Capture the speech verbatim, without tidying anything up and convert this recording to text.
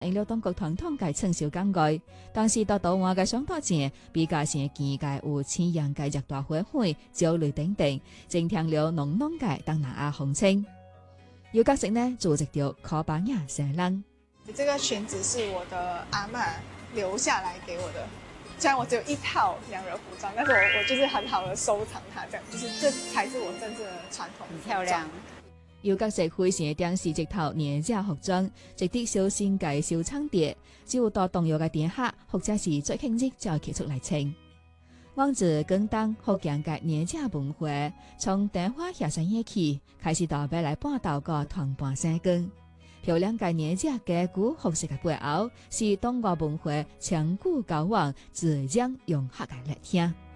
因了当局传统嘅成熟感慨，但是到到我嘅上大前，比較是見嘅有千陽嘅熱大火會、焦慮等等，正聽了濃濃嘅當拿亞紅青。有角色呢，組織條可把牙蛇人。 這個裙子是我的阿嬷留下來給我的，雖然我只有一套娘惹服裝，但是我我就是很好的收藏它，這樣就是這才是我真正的傳統。很漂亮。 有角色非常電視直頭年假服裝，直啲小鮮嘅小倉碟，只有到動搖嘅店客或者是最慶日就企出嚟稱。往自廣東福建嘅年假文化，從電話下山夜起開始到尾來半島個團半生更。漂亮嘅年假嘅古服飾嘅背後，是東華文化長古交往自然融合嘅熱聽。